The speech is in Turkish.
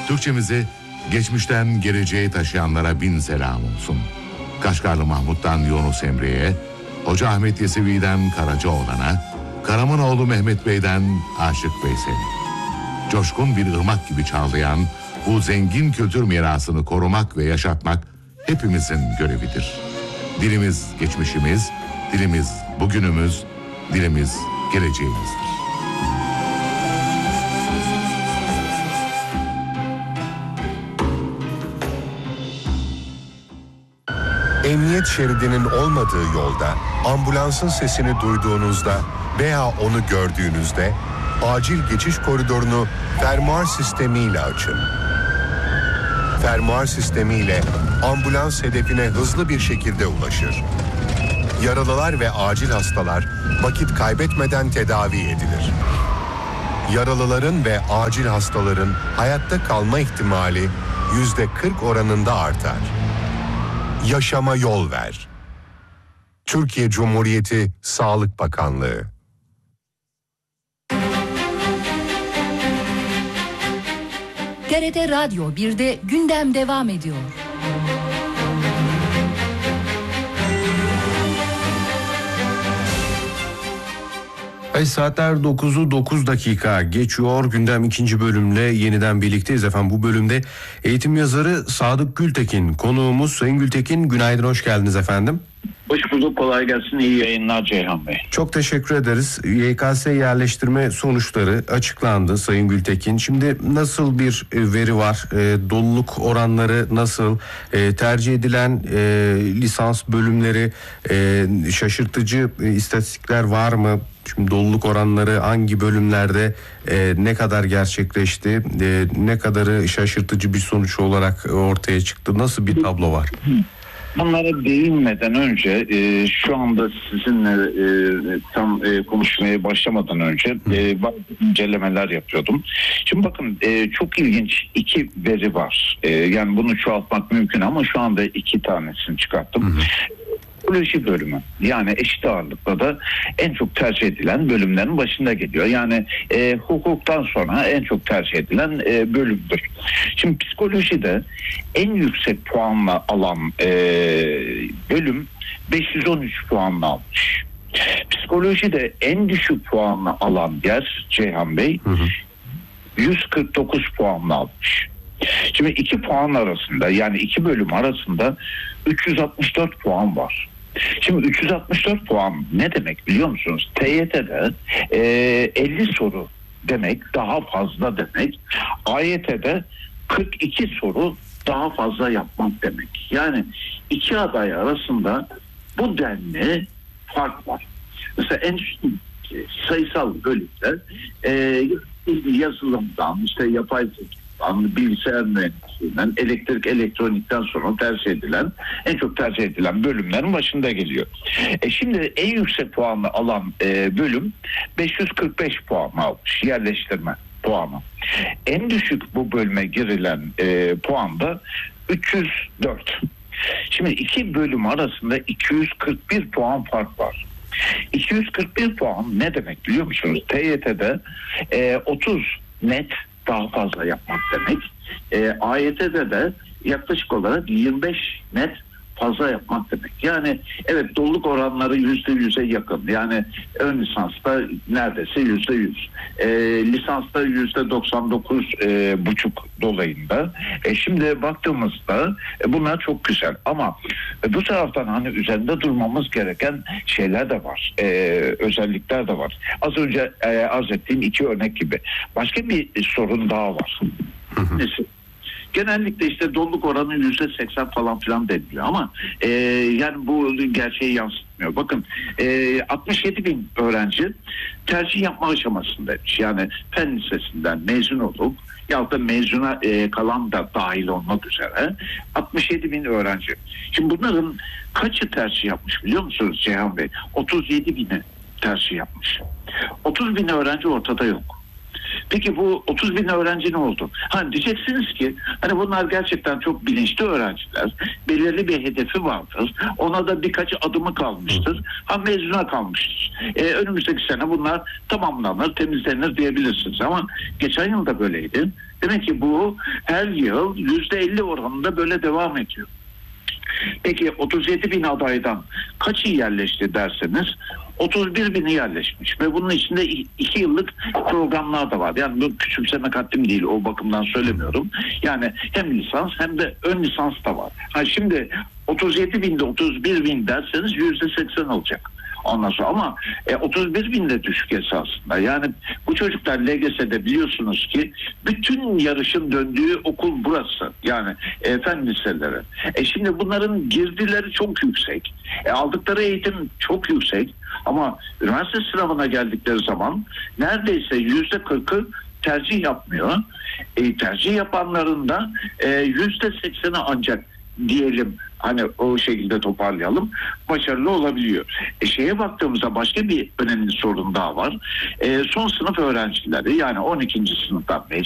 Türkçemizi geçmişten geleceğe taşıyanlara bin selam olsun. Kaşgarlı Mahmut'tan Yunus Emre'ye, Hoca Ahmet Yesevi'den Karacaoğlan'a, Karamanoğlu Mehmet Bey'den Aşık Veysel'e. Coşkun bir ırmak gibi çağlayan bu zengin kültür mirasını korumak ve yaşatmak hepimizin görevidir. Dilimiz geçmişimiz, dilimiz bugünümüz, dilimiz geleceğimizdir. Emniyet şeridinin olmadığı yolda ambulansın sesini duyduğunuzda veya onu gördüğünüzde acil geçiş koridorunu fermuar sistemiyle açın. Fermuar sistemiyle ambulans hedefine hızlı bir şekilde ulaşır. Yaralılar ve acil hastalar vakit kaybetmeden tedavi edilir. Yaralıların ve acil hastaların hayatta kalma ihtimali %40 oranında artar. Yaşama yol ver. Türkiye Cumhuriyeti Sağlık Bakanlığı. TRT Radyo 1'de gündem devam ediyor. Saatler 9'u 9 dakika geçiyor. Gündem ikinci bölümle yeniden birlikteyiz efendim. Bu bölümde eğitim yazarı Sadık Gültekin konuğumuz. Sayın Gültekin, günaydın, hoş geldiniz efendim. Hoş bulduk, kolay gelsin, iyi yayınlar Ceyhan Bey. Çok teşekkür ederiz. YKS yerleştirme sonuçları açıklandı Sayın Gültekin. Şimdi nasıl bir veri var? Doluluk oranları nasıl? Tercih edilen lisans bölümleri, şaşırtıcı istatistikler var mı? Şimdi doluluk oranları hangi bölümlerde ne kadar gerçekleşti? Ne kadarı şaşırtıcı bir sonuç olarak ortaya çıktı? Nasıl bir tablo var? Bunlara değinmeden önce şu anda sizinle tam konuşmaya başlamadan önce bazı incelemeler yapıyordum. Şimdi bakın çok ilginç iki veri var. Yani bunu çoğaltmak mümkün ama şu anda iki tanesini çıkarttım. Psikoloji bölümü, yani eşit ağırlıkla da en çok tercih edilen bölümlerin başında geliyor. Yani hukuktan sonra en çok tercih edilen bölümdür. Şimdi psikolojide en yüksek puanla alan bölüm 513 puanla almış. Psikolojide en düşük puanla alan yer Ceyhan Bey 149 puanla almış. Şimdi iki puan arasında, yani iki bölüm arasında 364 puan var. Şimdi 364 puan ne demek biliyor musunuz? TYT'de 50 soru demek, daha fazla demek. AYT'de 42 soru daha fazla yapmak demek. Yani iki aday arasında bu denli fark var. Mesela en sayısal bölümde yazılımdan, işte yapay zekadan, bilgisayar mühendisliğinden, elektrik elektronikten sonra tercih edilen, en çok tercih edilen bölümlerin başında geliyor. Şimdi en yüksek puanı alan bölüm 545 puan almış, yerleştirme puanı. En düşük bu bölüme girilen puan da 304. Şimdi iki bölüm arasında 241 puan fark var. 241 puan ne demek biliyor musunuz? TYT'de 30 net daha fazla yapmak demek. AYT'de de yaklaşık olarak 25 net fazla yapmak demek. Yani evet, doluluk oranları %100'e yakın. Yani ön lisansta neredeyse %100. Lisansta %99,5 dolayında. Şimdi baktığımızda bunlar çok güzel. Ama bu taraftan hani üzerinde durmamız gereken şeyler de var. Özellikler de var. Az önce arz ettiğim iki örnek gibi. Başka bir sorun daha var. Mesela genellikle işte doluluk oranı %80 falan filan deniliyor ama yani bu gerçeği yansıtmıyor. Bakın 67 bin öğrenci tercih yapma aşamasındaymış. Yani fen lisesinden mezun olup yahut da mezuna kalan da dahil olmak üzere 67 bin öğrenci. Şimdi bunların kaçı tercih yapmış biliyor musunuz Ceyhan Bey? 37 bini tercih yapmış. 30 bin öğrenci ortada yok. Peki bu 30 bin öğrenci ne oldu? Hani diyeceksiniz ki hani bunlar gerçekten çok bilinçli öğrenciler. Belirli bir hedefi vardır. Ona da birkaç adımı kalmıştır. Ha mezuna kalmıştır. Önümüzdeki sene bunlar tamamlanır, temizlenir diyebilirsiniz. Ama geçen yıl da böyleydi. Demek ki bu her yıl %50 oranında böyle devam ediyor. Peki 37 bin adaydan kaçı yerleşti derseniz 31 bini yerleşmiş ve bunun içinde 2 yıllık programlar da var. Yani bu küçümsemek haddim değil, o bakımdan söylemiyorum. Yani hem lisans hem de ön lisans da var. Ha şimdi 37 binde 31 bin derseniz %80 olacak. Ondan sonra ama 31 bin de düşük esasında. Yani bu çocuklar LGS'de biliyorsunuz ki bütün yarışın döndüğü okul burası. Yani fen liseleri. Şimdi bunların girdileri çok yüksek. Aldıkları eğitim çok yüksek. Ama üniversite sınavına geldikleri zaman neredeyse %40'ı tercih yapmıyor. Tercih yapanların da %80'i ancak diyelim hani o şekilde toparlayalım, başarılı olabiliyor. Şeye baktığımızda başka bir önemli sorun daha var. Son sınıf öğrencileri, yani 12. sınıftan